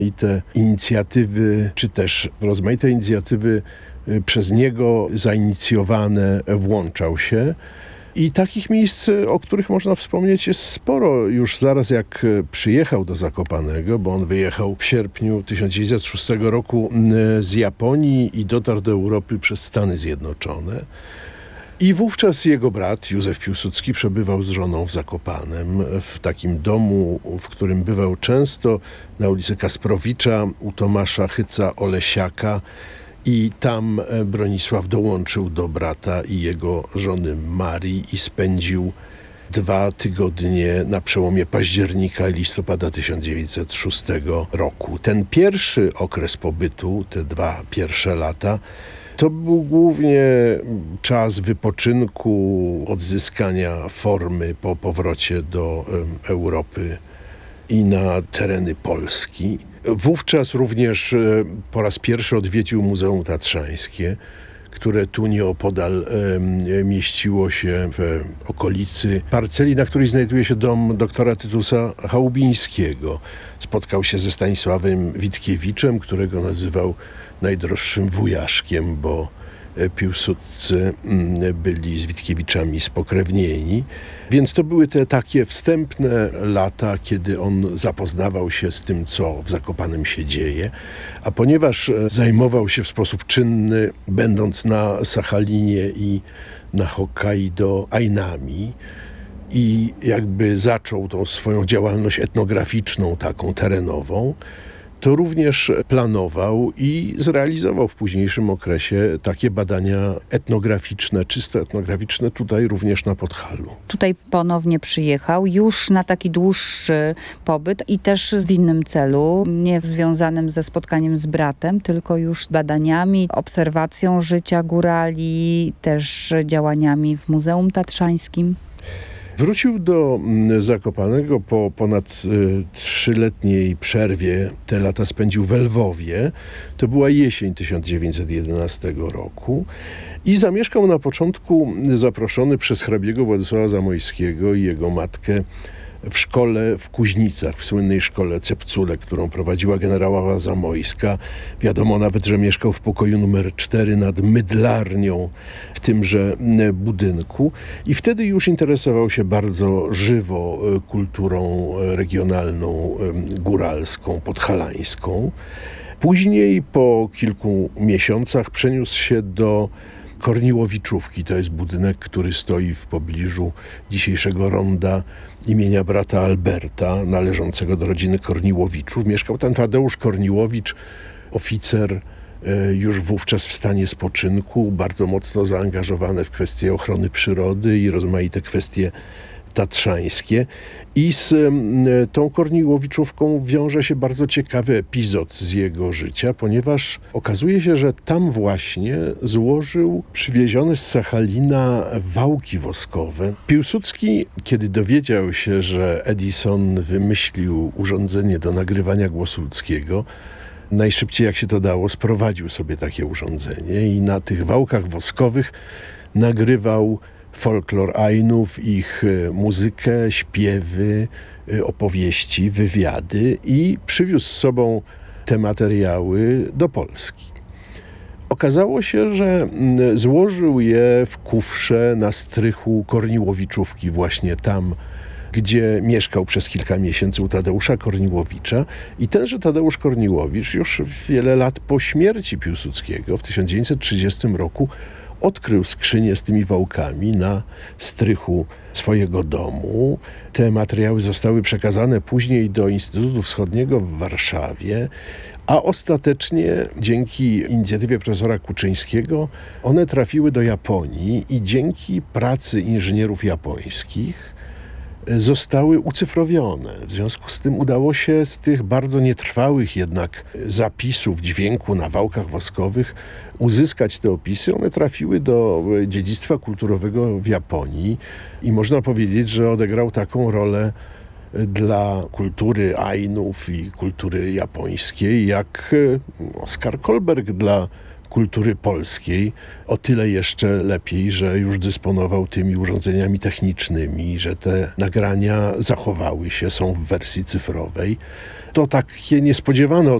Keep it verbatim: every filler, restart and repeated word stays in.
i te inicjatywy, czy też rozmaite inicjatywy przez niego zainicjowane włączał się. I takich miejsc, o których można wspomnieć, jest sporo. Już zaraz jak przyjechał do Zakopanego, bo on wyjechał w sierpniu tysiąc dziewięćset szóstego roku z Japonii i dotarł do Europy przez Stany Zjednoczone. I wówczas jego brat, Józef Piłsudski, przebywał z żoną w Zakopanem, w takim domu, w którym bywał często, na ulicy Kasprowicza, u Tomasza Hyca-Olesiaka. I tam Bronisław dołączył do brata i jego żony Marii i spędził dwa tygodnie na przełomie października i listopada tysiąc dziewięćset szóstego roku. Ten pierwszy okres pobytu, te dwa pierwsze lata, to był głównie czas wypoczynku, odzyskania formy po powrocie do Europy i na tereny Polski. Wówczas również po raz pierwszy odwiedził Muzeum Tatrzańskie, które tu nieopodal e, mieściło się w okolicy parceli, na której znajduje się dom doktora Tytusa Chałubińskiego. Spotkał się ze Stanisławem Witkiewiczem, którego nazywał najdroższym wujaszkiem, bo Piłsudscy byli z Witkiewiczami spokrewnieni. Więc to były te takie wstępne lata, kiedy on zapoznawał się z tym, co w Zakopanem się dzieje. A ponieważ zajmował się w sposób czynny, będąc na Sachalinie i na Hokkaido, Ainami, i jakby zaczął tą swoją działalność etnograficzną, taką terenową, to również planował i zrealizował w późniejszym okresie takie badania etnograficzne, czysto etnograficzne, tutaj również na Podhalu. Tutaj ponownie przyjechał już na taki dłuższy pobyt i też w innym celu, nie związanym ze spotkaniem z bratem, tylko już badaniami, obserwacją życia górali, też działaniami w Muzeum Tatrzańskim. Wrócił do Zakopanego po ponad y, trzyletniej przerwie. Te lata spędził w Lwowie. To była jesień tysiąc dziewięćset jedenastego roku. I zamieszkał na początku zaproszony przez hrabiego Władysława Zamoyskiego i jego matkę w szkole w Kuźnicach, w słynnej szkole Cepcule, którą prowadziła generała Zamojska. Wiadomo nawet, że mieszkał w pokoju numer cztery nad mydlarnią w tymże budynku. I wtedy już interesował się bardzo żywo kulturą regionalną, góralską, podhalańską. Później po kilku miesiącach przeniósł się do Korniłowiczówki. To jest budynek, który stoi w pobliżu dzisiejszego ronda imienia brata Alberta, należącego do rodziny Korniłowiczów. Mieszkał tam Tadeusz Korniłowicz, oficer już wówczas w stanie spoczynku, bardzo mocno zaangażowany w kwestie ochrony przyrody i rozmaite kwestie tatrzańskie. I z tą Korniłowiczówką wiąże się bardzo ciekawy epizod z jego życia, ponieważ okazuje się, że tam właśnie złożył przywiezione z Sachalina wałki woskowe. Piłsudski, kiedy dowiedział się, że Edison wymyślił urządzenie do nagrywania głosu ludzkiego, najszybciej jak się to dało, sprowadził sobie takie urządzenie i na tych wałkach woskowych nagrywał folklor Ainów, ich muzykę, śpiewy, opowieści, wywiady i przywiózł z sobą te materiały do Polski. Okazało się, że złożył je w kufrze na strychu Korniłowiczówki, właśnie tam, gdzie mieszkał przez kilka miesięcy u Tadeusza Korniłowicza. I tenże Tadeusz Korniłowicz już wiele lat po śmierci Piłsudskiego w tysiąc dziewięćset trzydziestym roku odkrył skrzynię z tymi wałkami na strychu swojego domu. Te materiały zostały przekazane później do Instytutu Wschodniego w Warszawie, a ostatecznie dzięki inicjatywie profesora Kuczyńskiego one trafiły do Japonii i dzięki pracy inżynierów japońskich zostały ucyfrowione. W związku z tym udało się z tych bardzo nietrwałych jednak zapisów dźwięku na wałkach woskowych uzyskać te opisy. One trafiły do dziedzictwa kulturowego w Japonii i można powiedzieć, że odegrał taką rolę dla kultury Ainów i kultury japońskiej, jak Oskar Kolberg dla kultury polskiej. O tyle jeszcze lepiej, że już dysponował tymi urządzeniami technicznymi, że te nagrania zachowały się, są w wersji cyfrowej. To takie niespodziewane